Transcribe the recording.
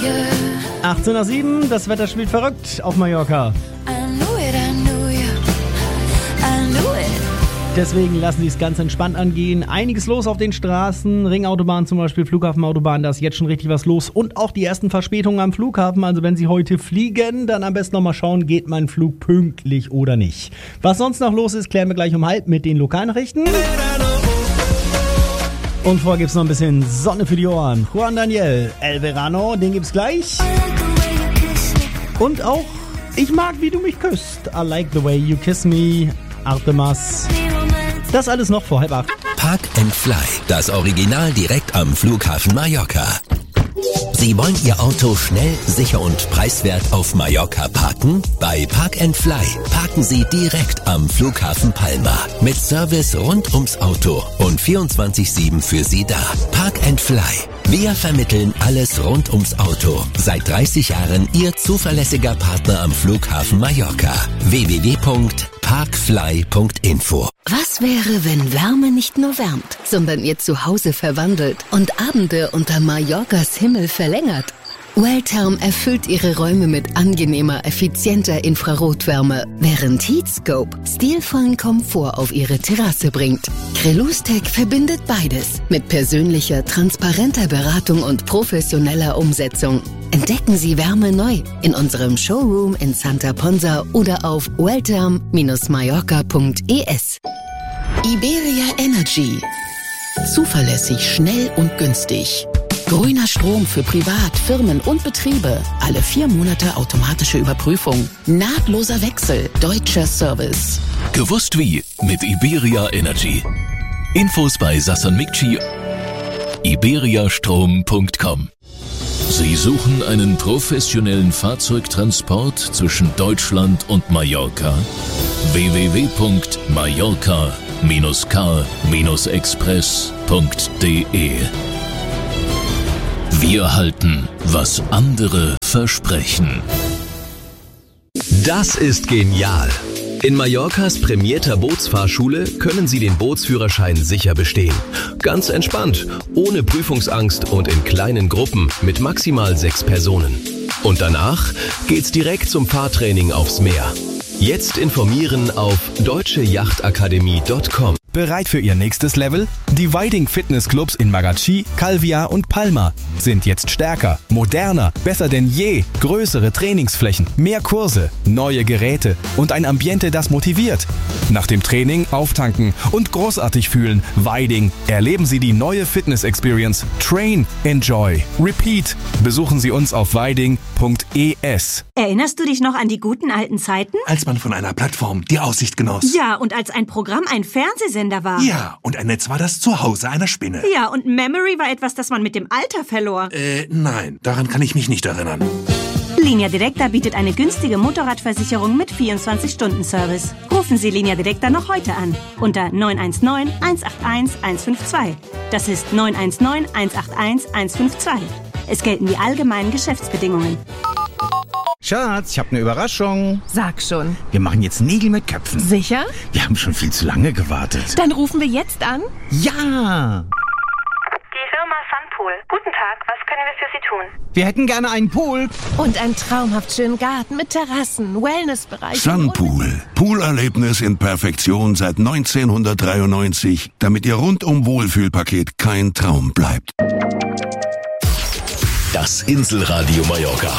18:07, das Wetter spielt verrückt auf Mallorca. Deswegen lassen Sie es ganz entspannt angehen. Einiges los auf den Straßen, Ringautobahn zum Beispiel, Flughafenautobahn, da ist jetzt schon richtig was los. Und auch die ersten Verspätungen am Flughafen. Also wenn Sie heute fliegen, dann am besten nochmal schauen, geht mein Flug pünktlich oder nicht. Was sonst noch los ist, klären wir gleich um 12:30 mit den Lokalnachrichten. Und vorher gibt's noch ein bisschen Sonne für die Ohren. Juan Daniel, El Verano, den gibt's gleich. Und auch Ich mag, wie du mich küsst. I like the way you kiss me. Artemas. Das alles noch vor 7:30. Park and Fly, das Original direkt am Flughafen Mallorca. Sie wollen Ihr Auto schnell, sicher und preiswert auf Mallorca parken? Bei Park and Fly parken Sie direkt am Flughafen Palma. Mit Service rund ums Auto und 24/7 für Sie da. Park and Fly. Wir vermitteln alles rund ums Auto. Seit 30 Jahren Ihr zuverlässiger Partner am Flughafen Mallorca. www.parkfly.info. Was wäre, wenn Wärme nicht nur wärmt, sondern Ihr Zuhause verwandelt und Abende unter Mallorcas Himmel verlängert? Welltherm erfüllt Ihre Räume mit angenehmer, effizienter Infrarotwärme, während Heatscope stilvollen Komfort auf Ihre Terrasse bringt. Crelustec verbindet beides mit persönlicher, transparenter Beratung und professioneller Umsetzung. Entdecken Sie Wärme neu in unserem Showroom in Santa Ponsa oder auf welltherm-mallorca.es. Iberia Energy. Zuverlässig, schnell und günstig. Grüner Strom für Privat, Firmen und Betriebe. Alle 4 Monate automatische Überprüfung. Nahtloser Wechsel. Deutscher Service. Gewusst wie mit Iberia Energy. Infos bei Sasson Mikci. iberiastrom.com. Sie suchen einen professionellen Fahrzeugtransport zwischen Deutschland und Mallorca? www.mallorca-car-express.de. Wir halten, was andere versprechen. Das ist genial. In Mallorcas prämierter Bootsfahrschule können Sie den Bootsführerschein sicher bestehen. Ganz entspannt, ohne Prüfungsangst und in kleinen Gruppen mit maximal 6 Personen. Und danach geht's direkt zum Fahrtraining aufs Meer. Jetzt informieren auf deutscheachtakademie.com. Bereit für Ihr nächstes Level? Die Weiding Fitnessclubs in Magachi, Calvia und Palma sind jetzt stärker, moderner, besser denn je. Größere Trainingsflächen, mehr Kurse, neue Geräte und ein Ambiente, das motiviert. Nach dem Training auftanken und großartig fühlen. Weiding. Erleben Sie die neue Fitness-Experience. Train, enjoy, repeat. Besuchen Sie uns auf weiding.es. Erinnerst du dich noch an die guten alten Zeiten? Als man von einer Plattform die Aussicht genoss. Ja, und als ein Programm ein Fernsehsender war. Ja, und ein Netz war das Zuhause einer Spinne. Ja, und Memory war etwas, das man mit dem Alter verlor. Nein, daran kann ich mich nicht erinnern. Linea Directa bietet eine günstige Motorradversicherung mit 24-Stunden-Service. Rufen Sie Linea Directa noch heute an. Unter 919 181 152. Das ist 919 181 152. Es gelten die allgemeinen Geschäftsbedingungen. Schatz, ich habe eine Überraschung. Sag schon. Wir machen jetzt Nägel mit Köpfen. Sicher? Wir haben schon viel zu lange gewartet. Dann rufen wir jetzt an. Ja! Die Firma Sunpool. Guten Tag, was können wir für Sie tun? Wir hätten gerne einen Pool. Und einen traumhaft schönen Garten mit Terrassen, Wellnessbereich. Sunpool. Poolerlebnis in Perfektion seit 1993, damit Ihr rundum Wohlfühlpaket kein Traum bleibt. Das Inselradio Mallorca.